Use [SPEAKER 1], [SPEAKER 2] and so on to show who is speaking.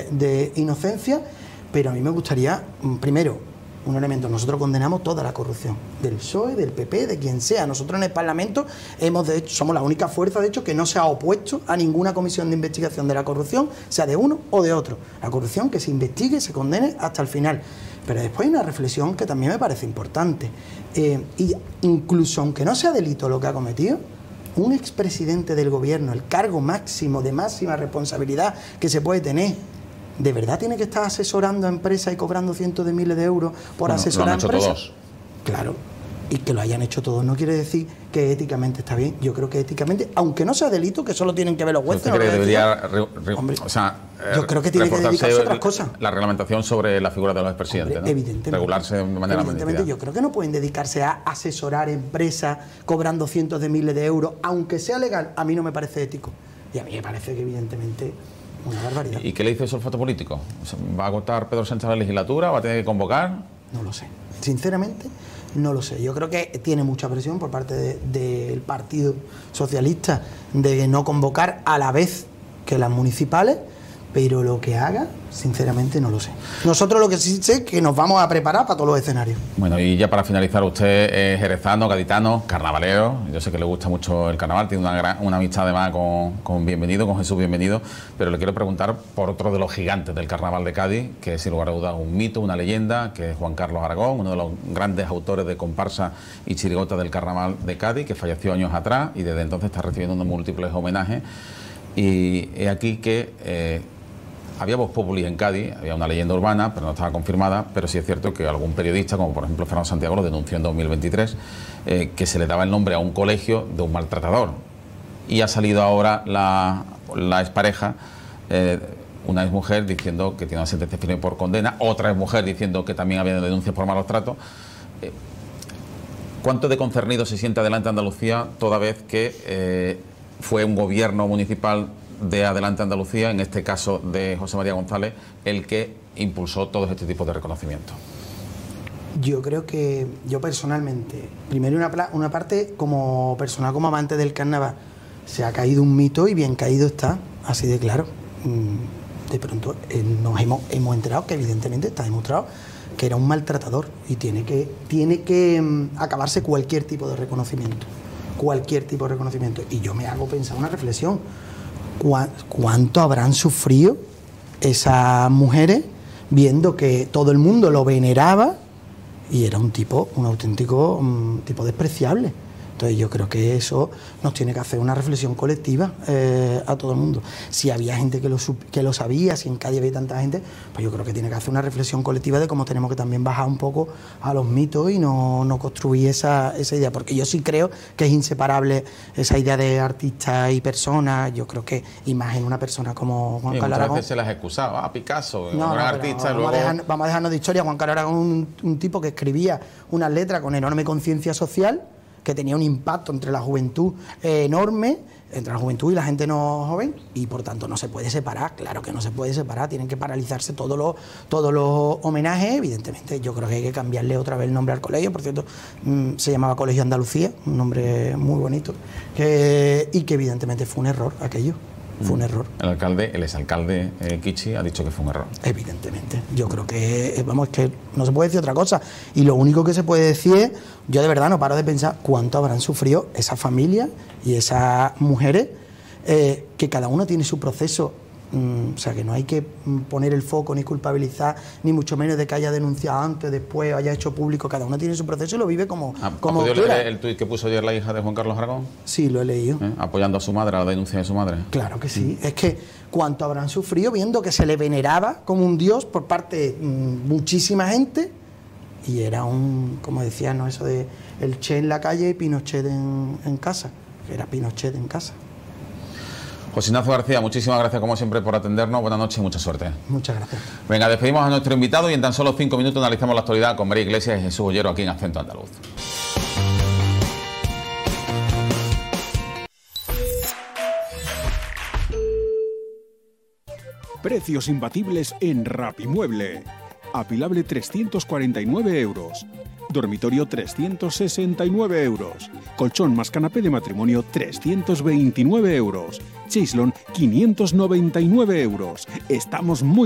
[SPEAKER 1] de inocencia, pero a mí me gustaría, primero, un elemento: nosotros condenamos toda la corrupción, del PSOE, del PP, de quien sea. Nosotros en el Parlamento somos la única fuerza, de hecho, que no se ha opuesto a ninguna comisión de investigación de la corrupción, sea de uno o de otro. La corrupción, que se investigue, se condene hasta el final. Pero después hay una reflexión que también me parece importante. Y incluso aunque no sea delito lo que ha cometido, un expresidente del gobierno, el cargo máximo de máxima responsabilidad que se puede tener, ¿de verdad tiene que estar asesorando a empresas y cobrando cientos de miles de euros por asesorar a empresas?
[SPEAKER 2] Lo han hecho todos.
[SPEAKER 1] Claro, y que lo hayan hecho todos no quiere decir que éticamente está bien. Yo creo que éticamente, aunque no sea delito, que solo tienen que ver los jueces.
[SPEAKER 2] ¿Usted cree que debería,
[SPEAKER 1] yo creo que tiene que dedicarse a otras cosas?
[SPEAKER 2] La reglamentación sobre la figura de los expresidentes, ¿no?
[SPEAKER 1] Evidentemente.
[SPEAKER 2] Regularse de manera
[SPEAKER 1] evidentemente, yo creo que no pueden dedicarse a asesorar empresas cobrando cientos de miles de euros, aunque sea legal. A mí no me parece ético. Y a mí me parece que evidentemente una barbaridad.
[SPEAKER 2] ¿Y qué le dice eso al olfato político? ¿Va a agotar Pedro Sánchez la legislatura? ¿Va a tener que convocar?
[SPEAKER 1] No lo sé. Sinceramente, no lo sé. Yo creo que tiene mucha presión por parte del Partido Socialista de no convocar a la vez que las municipales, pero lo que haga, sinceramente, no lo sé. Nosotros lo que sí sé es que nos vamos a preparar para todos los escenarios.
[SPEAKER 2] Bueno, y ya para finalizar, usted es jerezano, gaditano, carnavalero. Yo sé que le gusta mucho el carnaval, tiene una amistad además con Bienvenido, con Jesús Bienvenido, pero le quiero preguntar por otro de los gigantes del carnaval de Cádiz, que es sin lugar a dudas un mito, una leyenda, que es Juan Carlos Aragón, uno de los grandes autores de comparsa y chirigota del carnaval de Cádiz, que falleció años atrás y desde entonces está recibiendo múltiples homenajes. Y es aquí que había vox populi en Cádiz, había una leyenda urbana, pero no estaba confirmada, pero sí es cierto que algún periodista, como por ejemplo Fernando Santiago, lo denunció en 2023, que se le daba el nombre a un colegio de un maltratador. Y ha salido ahora la expareja, una exmujer, diciendo que tiene una sentencia firme por condena, otra exmujer diciendo que también había denuncias por malos tratos. ¿Cuánto de concernido se siente Adelante Andalucía toda vez que fue un gobierno municipal de Adelante Andalucía, en este caso de José María González, el que impulsó todo este tipo de reconocimiento?
[SPEAKER 1] Yo creo que yo personalmente, primero una parte como personal, como amante del carnaval, se ha caído un mito y bien caído está, así de claro. De pronto nos hemos enterado que evidentemente está demostrado que era un maltratador y tiene que acabarse cualquier tipo de reconocimiento. Cualquier tipo de reconocimiento. Y yo me hago pensar una reflexión. ¿Cuánto habrán sufrido esas mujeres viendo que todo el mundo lo veneraba y era un auténtico tipo despreciable? Entonces yo creo que eso nos tiene que hacer una reflexión colectiva a todo el mundo. Si había gente que lo sabía, si en Cádiz había tanta gente, pues yo creo que tiene que hacer una reflexión colectiva de cómo tenemos que también bajar un poco a los mitos y no construir esa idea. Porque yo sí creo que es inseparable esa idea de artista y persona. Yo creo que, y más en una persona como Juan Carlos Aragón.
[SPEAKER 2] Muchas veces se las excusaba, Picasso,
[SPEAKER 1] no,
[SPEAKER 2] un artista.
[SPEAKER 1] Vamos a dejarnos de historia. Juan Carlos Aragón, un tipo que escribía unas letras con enorme conciencia social, que tenía un impacto entre la juventud enorme, entre la juventud y la gente no joven, y por tanto no se puede separar. Claro que no se puede separar, tienen que paralizarse todos los homenajes. Evidentemente yo creo que hay que cambiarle otra vez el nombre al colegio. Por cierto, se llamaba Colegio Andalucía, un nombre muy bonito, y que evidentemente fue un error aquello. Fue un error.
[SPEAKER 2] El exalcalde Kichi ha dicho que fue un error.
[SPEAKER 1] Evidentemente. Yo creo que, que no se puede decir otra cosa. Y lo único que se puede decir es, yo de verdad no paro de pensar cuánto habrán sufrido esas familias y esas mujeres, que cada una tiene su proceso. O sea, que no hay que poner el foco ni culpabilizar, ni mucho menos de que haya denunciado antes, después, haya hecho público. Cada uno tiene su proceso y lo vive como
[SPEAKER 2] ¿Podido leer el tuit que puso ayer la hija de Juan Carlos Aragón?
[SPEAKER 1] Sí, lo he leído.
[SPEAKER 2] Apoyando a su madre, a la denuncia de su madre.
[SPEAKER 1] Claro que sí. Es que cuánto habrán sufrido viendo que se le veneraba como un dios por parte de muchísima gente, y era como decían, ¿no? Eso de el Che en la calle y Pinochet en casa. Era Pinochet en casa.
[SPEAKER 2] José Ignacio García, muchísimas gracias como siempre por atendernos. Buenas noches y mucha suerte.
[SPEAKER 1] Muchas gracias.
[SPEAKER 2] Venga, despedimos a nuestro invitado y en tan solo 5 minutos analizamos la actualidad con María Iglesias y Jesús Ollero aquí en Acento Andaluz.
[SPEAKER 3] Precios imbatibles en Rapimueble. Apilable 349 euros. Dormitorio 369 euros. Colchón más canapé de matrimonio 329 euros. Chaislon 599 euros. Estamos muy